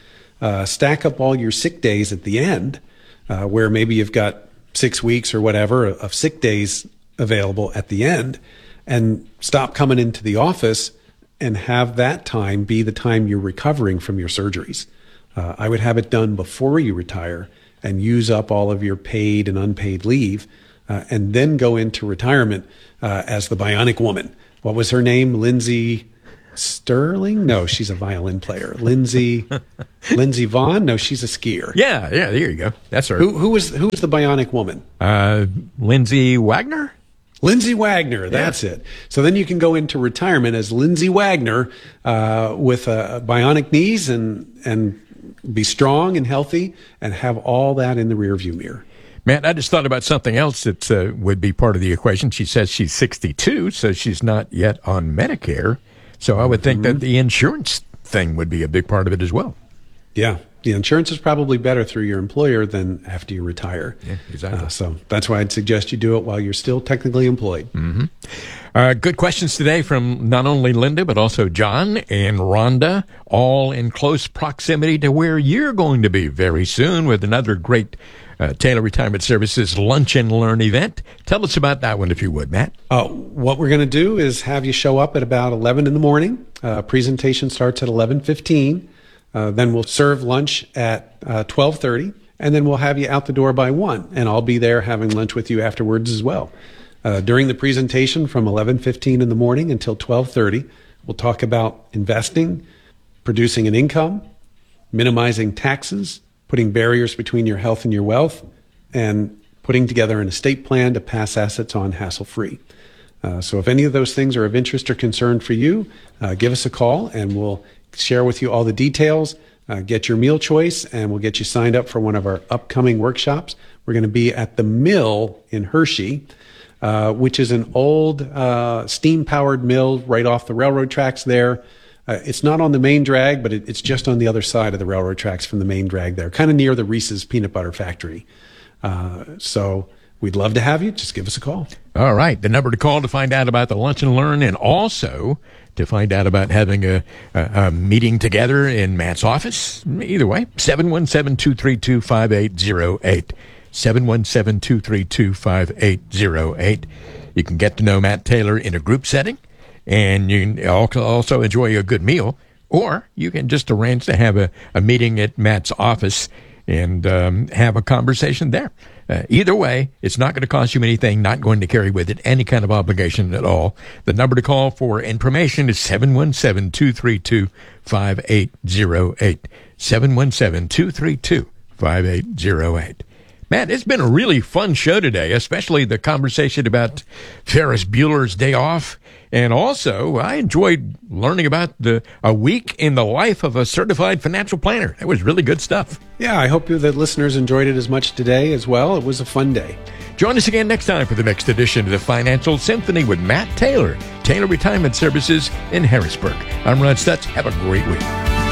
uh, stack up all your sick days at the end, uh, where maybe you've got six weeks or whatever of sick days available at the end, and stop coming into the office and have that time be the time you're recovering from your surgeries. Uh, I would have it done before you retire and use up all of your paid and unpaid leave, uh, and then go into retirement uh, as the Bionic Woman. What was her name? Lindsay Sterling? No, she's a violin player. Lindsay Lindsay Vaughn? No, she's a skier. Yeah, yeah, there you go. That's her. Who, who was who was the Bionic Woman? Uh, Lindsay Wagner? Lindsay Wagner, that's yeah. it. So then you can go into retirement as Lindsay Wagner uh, with uh, bionic knees and and be strong and healthy and have all that in the rearview mirror. Matt, I just thought about something else that uh, would be part of the equation. She says she's sixty-two, so she's not yet on Medicare. So I would think mm-hmm. that the insurance thing would be a big part of it as well. Yeah. The insurance is probably better through your employer than after you retire. Yeah, exactly. Uh, so that's why I'd suggest you do it while you're still technically employed. Mm-hmm. Uh, good questions today from not only Linda, but also John and Rhonda, all in close proximity to where you're going to be very soon with another great uh, Taylor Retirement Services Lunch and Learn event. Tell us about that one, if you would, Matt. Uh, what we're going to do is have you show up at about eleven in the morning. Uh, presentation starts at eleven fifteen. Uh, then we'll serve lunch at uh, twelve thirty, and then we'll have you out the door by one, and I'll be there having lunch with you afterwards as well. Uh, during the presentation from eleven fifteen in the morning until twelve thirty, we'll talk about investing, producing an income, minimizing taxes, putting barriers between your health and your wealth, and putting together an estate plan to pass assets on hassle-free. Uh, so if any of those things are of interest or concern for you, uh, give us a call, and we'll share with you all the details, uh, get your meal choice, and we'll get you signed up for one of our upcoming workshops. We're going to be at the Mill in Hershey, uh, which is an old uh, steam-powered mill right off the railroad tracks there. Uh, it's not on the main drag, but it, it's just on the other side of the railroad tracks from the main drag there, kind of near the Reese's Peanut Butter Factory. Uh, so we'd love to have you. Just give us a call. All right. The number to call to find out about the Lunch and Learn, and also to find out about having a, a, a meeting together in Matt's office. Either way, seven one seven, two three two, five eight zero eight. seven one seven, two three two, five eight zero eight. You can get to know Matt Taylor in a group setting, and you can also enjoy a good meal, or you can just arrange to have a, a meeting at Matt's office and um, have a conversation there. Uh, either way, it's not going to cost you anything, not going to carry with it any kind of obligation at all. The number to call for information is seven one seven, two three two, five eight zero eight. seven one seven, two three two, five eight zero eight. Matt, it's been a really fun show today, especially the conversation about Ferris Bueller's Day Off. And also, I enjoyed learning about the a week in the life of a certified financial planner. That was really good stuff. Yeah, I hope the listeners enjoyed it as much today as well. It was a fun day. Join us again next time for the next edition of the Financial Symphony with Matt Taylor, Taylor Retirement Services in Harrisburg. I'm Ron Stutz. Have a great week.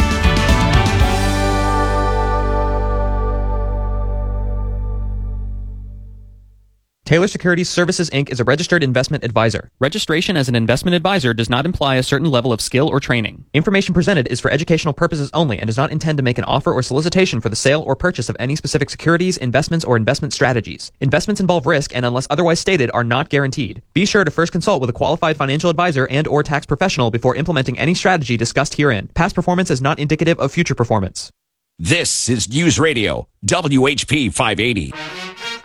Taylor Securities Services, Incorporated is a registered investment advisor. Registration as an investment advisor does not imply a certain level of skill or training. Information presented is for educational purposes only and does not intend to make an offer or solicitation for the sale or purchase of any specific securities, investments, or investment strategies. Investments involve risk and, unless otherwise stated, are not guaranteed. Be sure to first consult with a qualified financial advisor and or tax professional before implementing any strategy discussed herein. Past performance is not indicative of future performance. This is News Radio, W H P five eighty.